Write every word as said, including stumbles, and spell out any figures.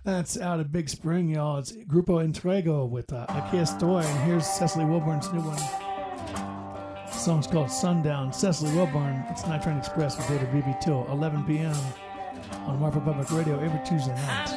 That's out of Big Spring, y'all. It's Grupo Entrego with uh, Aquí Estoy, and here's Cecily Wilburn's new one. The song's called Sundown. Cecily Wilburn, it's Night Train Express with David Beebe till eleven p.m. on Marfa Public Radio every Tuesday night.